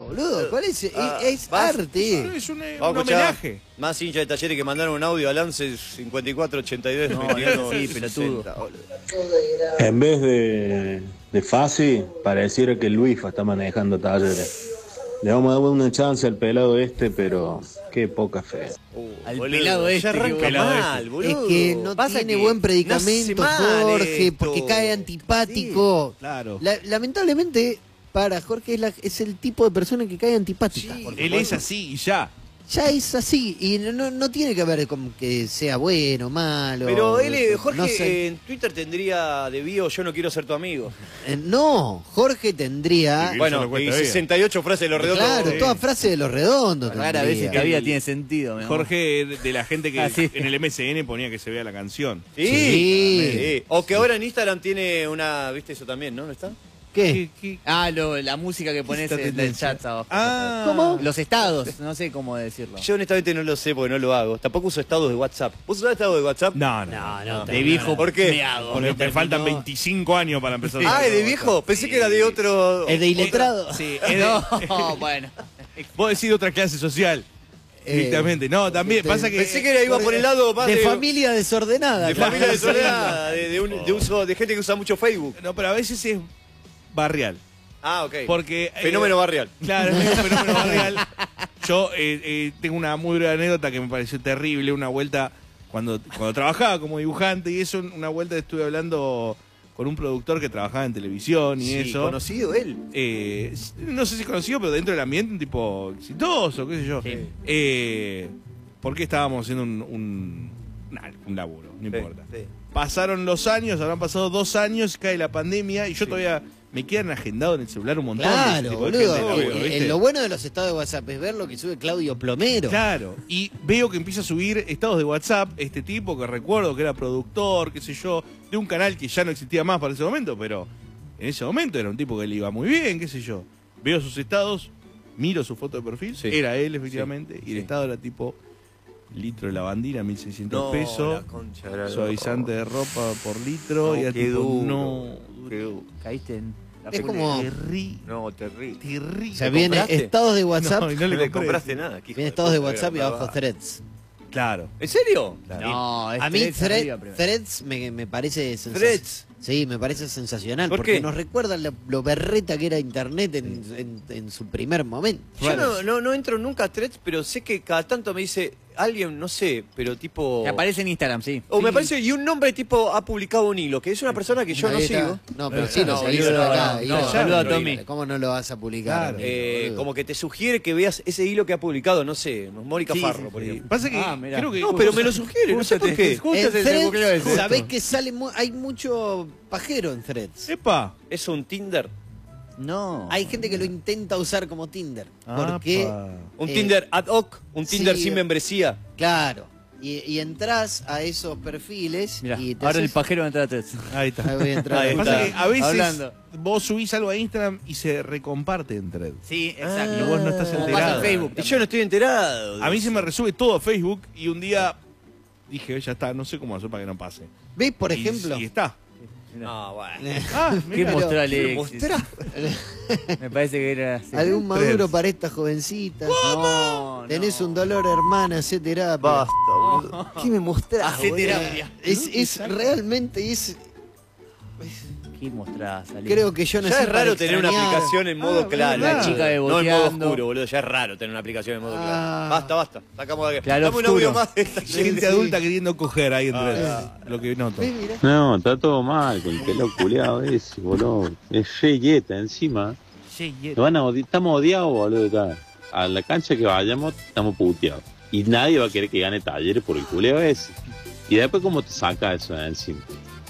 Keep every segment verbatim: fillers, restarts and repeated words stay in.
boludo. ¿Cuál es? Ah, es es ¿vas? arte. Es un, un Vamos a escuchar homenaje. más hinchas de Talleres que mandaron un audio al once cincuenta y cuatro ochenta y dos No, veintiuno no, sí, pelotudo. sesenta, boludo. En vez de, de Fasi, pareciera que Luifa está manejando Talleres. Le vamos a dar una chance al pelado este, pero qué poca fe. Uh, Al boludo, pelado este, ya arranca qué pelado mal, este. boludo. Es que no Pasa tiene que buen predicamento, nace mal Jorge, esto. porque cae antipático. Sí, claro. La- lamentablemente, para Jorge es, la- es el tipo de persona que cae antipática. Sí. Él es así y ya. Ya es así, y no, no, no tiene que ver con que sea bueno, malo. Pero él, eh, Jorge, no sé. eh, en Twitter tendría de bio yo no quiero ser tu amigo. Eh, no, Jorge tendría... Sí, Bueno, solo cuesta y vida. sesenta y ocho frases de los redondos. Claro, eh, toda frase de los redondos. Rara tendría. vez en la vida tiene sentido, mi amor. Jorge, de la gente que Ah, sí. en el M S N ponía que se vea la canción. Sí, Sí. sí. O que ahora en Instagram tiene una, viste eso también, ¿no? ¿No está? ¿Qué? ¿Qué? Ah, lo, la música que pones Esta en el tendencia. chat abajo. Ah. ¿Cómo? Los estados, no sé cómo decirlo. Yo honestamente no lo sé porque no lo hago. Tampoco uso estados de WhatsApp. ¿Vos usás estados de WhatsApp? No, no. No, no, De viejo ¿Por qué? me hago. Porque me faltan veinticinco años para empezar a Ah, ¿es de viejo? Pensé que era de otro... ¿El de iletrado? Sí, es de- No, bueno. Vos decís de otra clase social. Eh, Directamente. No, también de- pasa que. Pensé que era, iba por el lado más de, de... familia desordenada. de claro. familia desordenada, de, de, un- de uso, de gente que usa mucho Facebook. No, pero a veces es barrial. Ah, ok. Porque. eh, Fenómeno barrial. Claro, es un fenómeno barrial. Yo eh, eh, tengo una muy breve anécdota que me pareció terrible. Una vuelta, cuando, cuando trabajaba como dibujante y eso, una vuelta estuve hablando con un productor que trabajaba en televisión y Sí, eso. conocido él. Eh, no sé si conocido, pero dentro del ambiente un tipo exitoso, qué sé yo. Sí. Eh, porque estábamos haciendo un, un, nah, un laburo, no Sí, importa. sí. Pasaron los años, habrán pasado dos años, cae la pandemia y yo Sí. todavía me quedan agendado en el celular un montón de ese Claro, tipo de boludo. gente, la veo, Eh, ¿viste? lo bueno de los estados de WhatsApp es ver lo que sube Claudio Plomero. Claro, y veo que empieza a subir estados de WhatsApp este tipo que recuerdo que era productor, qué sé yo, de un canal que ya no existía más para ese momento, pero en ese momento era un tipo que le iba muy bien, qué sé yo. Veo sus estados, miro su foto de perfil, Sí. era él efectivamente, Sí, y el sí. estado era tipo litro de lavandina, mil seiscientos No, pesos, la concha de la suavizante de ropa por litro, No, y era qué tipo, duro, no, qué duro. Caíste en la Es pelea. como- terri- No, terrible. terrible. O sea, ¿Le viene compraste? estados de WhatsApp, No, y no No le le compré. compraste nada. qué hijo viene estados de puta, WhatsApp y era abajo bárbaro. threads. Claro. ¿En serio? No, es A mí tres thread- arriba primero. threads me, me parece sensacional. Threads. Sí, me parece sensacional. ¿Por porque qué? nos recuerda lo, lo berreta que era internet en, en- en su primer momento. Yo no, no, no entro nunca a threads, pero sé que cada tanto me dice alguien, no sé, pero tipo... Te aparece en Instagram, sí. O me Sí. parece, y un nombre tipo ha publicado un hilo, que es una persona que yo no Ahí está. sigo. No, pero Eh, sí, lo no, seguís no, de acá. no, ahí no, lo- saluda a lo- Tommy. ¿Cómo no lo vas a publicar? Claro. Eh, boludo? como que te sugiere que veas ese hilo que ha publicado, no sé, Mónica Sí, Farro, sí, por Sí. ejemplo. Pasa que Ah, mirá. creo que No, pero me lo sugiere, no sé por qué. Justo En se te ocurrió threads, ese. ¿sabés que sale mu- hay mucho pajero en threads? Epa. Es un Tinder. No. Hay gente que lo intenta usar como Tinder. Porque, Apa. Un Eh, Tinder ad hoc, un Tinder sí, sin membresía. claro, y, y entras a esos perfiles Mirá, y te ahora el haces- pajero entra a tres. Ahí está. Ahí voy a entrar. Ahí Pasa está. que a veces Hablando. vos subís algo a Instagram y se recomparte en thread. Sí, exacto. Y vos no estás Como enterado. pasa en Facebook. Y yo no estoy enterado. A mí se me resube todo a Facebook y un día dije, ya está, no sé cómo hacer para que no pase. ¿Ves, por Y- ejemplo? Y, está. No, bueno. Ah, ¿Qué mirá. mostró ¿Qué Alexis? mostrá? Me parece que era... sí. ¿Algún Threads. maduro para esta jovencita? No, Tenés no. un dolor, hermana, hacé terapia. Basta, boludo. ¿Qué me mostrás? Hacé boludo? terapia. Es, es realmente, es, ¿Qué mostrás, Alexis? creo que yo nací Ya es para raro tener una extrañar. aplicación en modo Ah, claro. verdad. La chica de No en modo boteando. oscuro, boludo. Ya es raro tener una aplicación en modo Ah. claro. Basta, basta. Sacamos de aquí. Claro Dame un oscuro. audio más de esta Gente gente. adulta queriendo coger ahí en Ah, threads. Lo que noto. ¿Ves? Mirá. No, está todo mal con el pelo culeado ese, boludo. Es re yeta encima. Sí, yeah. Nos van a odi- estamos odiados, boludo, acá. A la cancha que vayamos, estamos puteados. Y nadie va a querer que gane Talleres por el culeo ese. Y después, ¿cómo te saca eso de encima?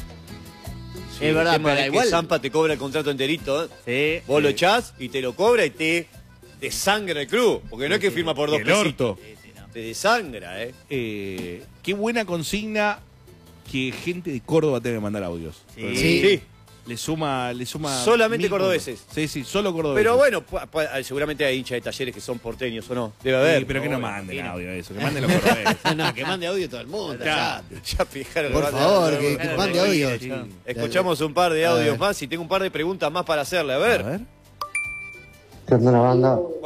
Sí, Es verdad, el tema pero es que igual- Zampa te cobra el contrato enterito, ¿eh? Sí. Vos lo Sí. echás y te lo cobra y te desangra el club. Porque no es que firma por dos El pesitos. orto. Te desangra, ¿eh? Eh, qué buena consigna que gente de Córdoba tenga que mandar audios. Sí. Sí. Le suma, le suma. Solamente mil cordobeses. puntos. Sí, sí, solo cordobeses. Pero bueno, pu- pu- seguramente hay hinchas de Talleres que son porteños o no. Debe haber. Sí, pero que no Bueno, manden imagino. audio eso, que manden los cordobeses. No, no, que mande audio todo el mundo. Claro. ya. Ya fijaron. Por que manden favor, audio. que, que Claro, mande sí, audio. sí. Escuchamos un par de A audios ver. más y tengo un par de preguntas más para hacerle. A ver. A ver. ¿Qué onda la banda?